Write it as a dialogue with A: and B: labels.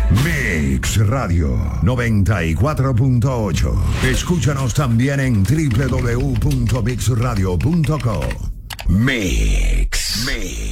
A: Mix Radio 94.8. Escúchanos también en www.mixradio.co. Mix.